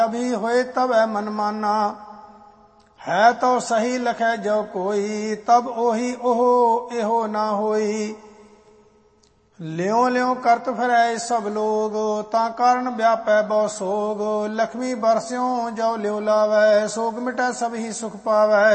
अभी होए तब है मन माना, है तो सही लखै जो कोई, तब ओही ओहो एहो ना होई। लियो लियो करत फिरै सब लोग, ता कारण व्यापै बहु सोग। लक्ष्मी बरस्यों जो लियो लावै, सोग मिटै सब ही सुख पावै।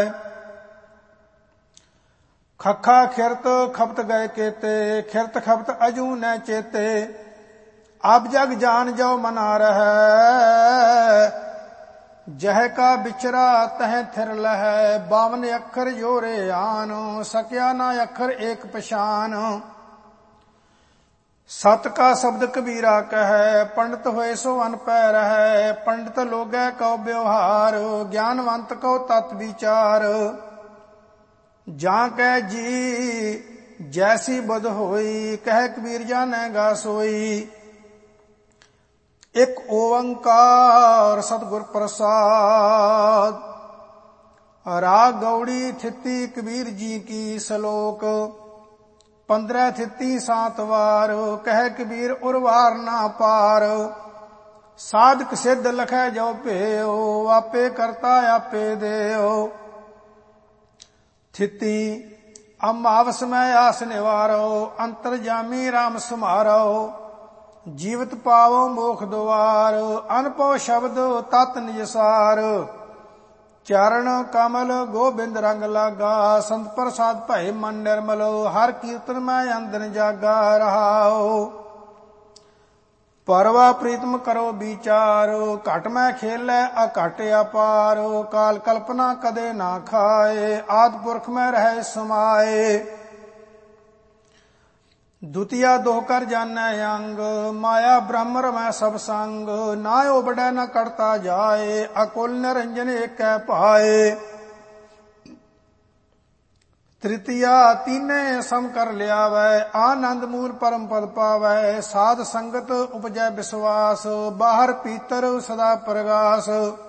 खखा खिरत खपत गए केते, खिरत खपत अजू न चेते। अब जग जान जो मना रहै, जह का बिचरा तह थिर लहै। 52 अखर जोरे आन, सक्या ना अखर एक पछान। सत का शब्द कबीरा कहै, पंडित होए सो अनपै रहै। पंडित लोगै कौ व्यवहार, ज्ञानवंत कौ तत् विचार। जां कै जी जैसी बुध होई, कह कबीर जानेगा सोई। एक ओंकार सतगुर प्रसाद, राग गौड़ी थिति कबीर जी की सलोक। 15 थिति 7 वार, कह कबीर उर्वार ना पार। साधक सिद्ध लखै जो पेओ, आपे करता आपे देओ। थिति अमावस में आस निवारो, अंतर्जामी राम समारो। जीवत पावो मोख द्वार, अनपो शब्द तत् निजसार। चरण कमल गोबिंद रंग लागा, संत प्रसाद भय मन निर्मल। हर कीर्तन में अंदन जागा रहाओ। परवा प्रीतम करो विचार, घट में खेलै अघट अपार। काल कल्पना कदे ना खाए, आदि पुरख में रहे समाए। द्वितीया दोह कर जानै अंग, माया ब्रह्म रमै सब संग। ना ओबड़ै न कटता जाए, अकुल निरंजन एक पाए। तृतीया तीने सम कर लियावै, आनंद मूल परम पद पावै। साध संगत उपजै विश्वास, बाहर पीतर सदा प्रगास।